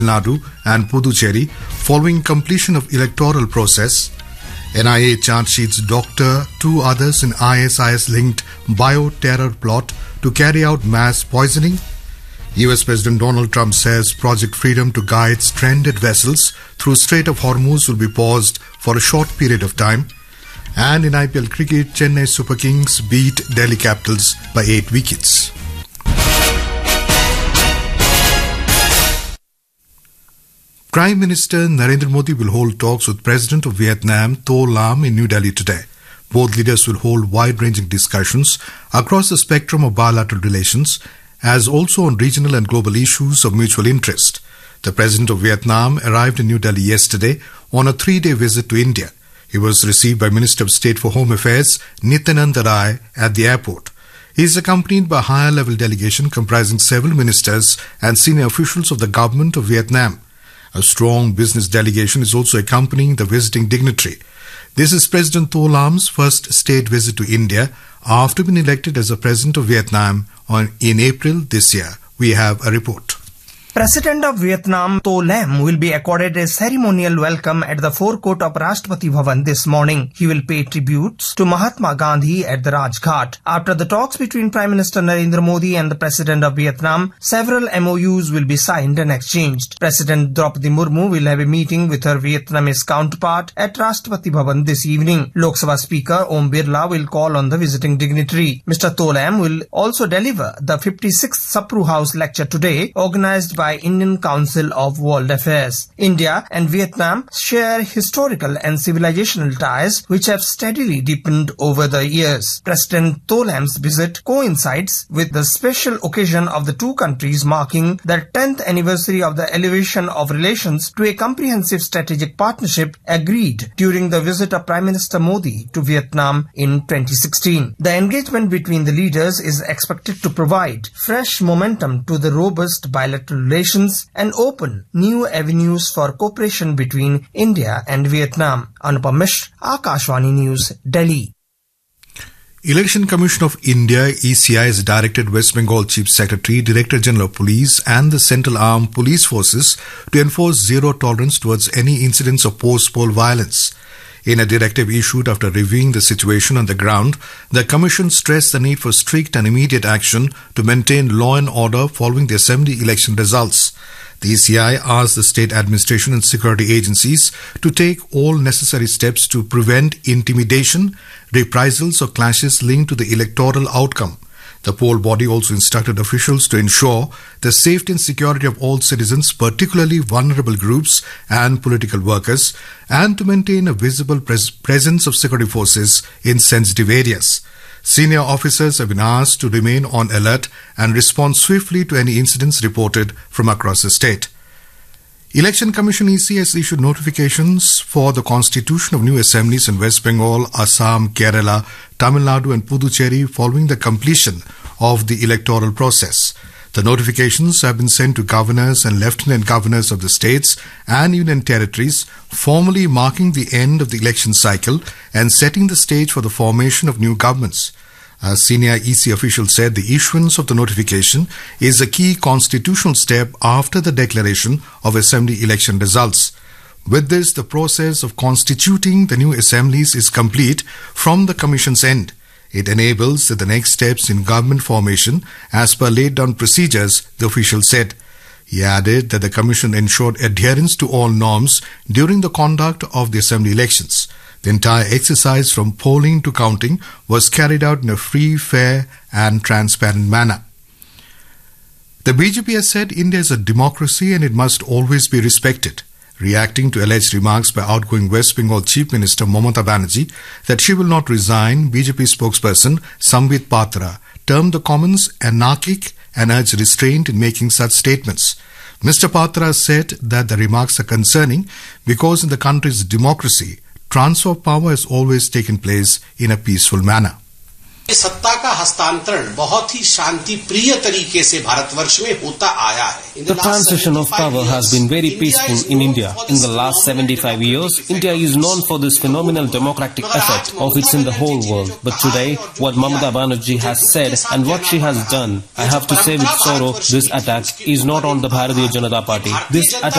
Nadu and Puducherry following completion of electoral process. NIA charge sheets doctor two others in ISIS-linked bio-terror plot to carry out mass poisoning. US President Donald Trump says Project Freedom to guide stranded vessels through Strait of Hormuz will be paused for a short period of time. And in IPL cricket, Chennai Super Kings beat Delhi Capitals by 8 wickets. Prime Minister Narendra Modi will hold talks with President of Vietnam Tho Lam in New Delhi today. Both leaders will hold wide-ranging discussions across the spectrum of bilateral relations, as also on regional and global issues of mutual interest. The President of Vietnam arrived in New Delhi yesterday on a 3-day visit to India. He was received by Minister of State for Home Affairs Nityananda Rai at the airport. He is accompanied by a higher-level delegation comprising several ministers and senior officials of the government of Vietnam. A strong business delegation is also accompanying the visiting dignitary. This is President Tho Lam's first state visit to India after being elected as the President of Vietnam in April this year. We have a report. President of Vietnam Tho Lam will be accorded a ceremonial welcome at the forecourt of Rashtrapati Bhavan this morning. He will pay tributes to Mahatma Gandhi at the Rajghat. After the talks between Prime Minister Narendra Modi and the President of Vietnam, several MOUs will be signed and exchanged. President Draupadi Murmu will have a meeting with her Vietnamese counterpart at Rashtrapati Bhavan this evening. Lok Sabha Speaker Om Birla will call on the visiting dignitary. Mr. Tho Lam will also deliver the 56th Sapru House lecture today, organized by Indian Council of World Affairs. India and Vietnam share historical and civilizational ties which have steadily deepened over the years. President Tho Lam's visit coincides with the special occasion of the two countries marking the 10th anniversary of the elevation of relations to a comprehensive strategic partnership agreed during the visit of Prime Minister Modi to Vietnam in 2016. The engagement between the leaders is expected to provide fresh momentum to the robust bilateral relations and open new avenues for cooperation between India and Vietnam. Anupam Mishra, Akashvani News, Delhi. Election Commission of India (ECI) has directed West Bengal Chief Secretary, Director General of Police and the Central Armed Police Forces to enforce zero tolerance towards any incidents of post-poll violence. In a directive issued after reviewing the situation on the ground, the Commission stressed the need for strict and immediate action to maintain law and order following the Assembly election results. The ECI asked the state administration and security agencies to take all necessary steps to prevent intimidation, reprisals or clashes linked to the electoral outcome. The poll body also instructed officials to ensure the safety and security of all citizens, particularly vulnerable groups and political workers, and to maintain a visible presence of security forces in sensitive areas. Senior officers have been asked to remain on alert and respond swiftly to any incidents reported from across the state. Election Commission EC has issued notifications for the constitution of new assemblies in West Bengal, Assam, Kerala, Tamil Nadu and Puducherry following the completion of the electoral process. The notifications have been sent to governors and lieutenant governors of the states and union territories, formally marking the end of the election cycle and setting the stage for the formation of new governments. A senior EC official said the issuance of the notification is a key constitutional step after the declaration of assembly election results. With this, the process of constituting the new assemblies is complete from the Commission's end. It enables the next steps in government formation as per laid down procedures, the official said. He added that the Commission ensured adherence to all norms during the conduct of the assembly elections. The entire exercise from polling to counting was carried out in a free, fair and transparent manner. The BJP has said India is a democracy and it must always be respected. Reacting to alleged remarks by outgoing West Bengal Chief Minister Mamata Banerjee that she will not resign, BJP spokesperson Sambit Patra termed the comments anarchic and urged restraint in making such statements. Mr. Patra said that the remarks are concerning because in the country's democracy, transfer of power has always taken place in a peaceful manner. सत्ता का हस्तांतरण बहुत ही शांति प्रिय तरीके से भारतवर्ष में होता आया है. The transition of power has been very peaceful in India. In the last 75 years, India is known for this phenomenal democratic effect of its in the whole world. But today, what Mamata Banerjee has said and what she has done, I have to say with sorrow, this attack is not on the Bharatiya Janata Party. This attack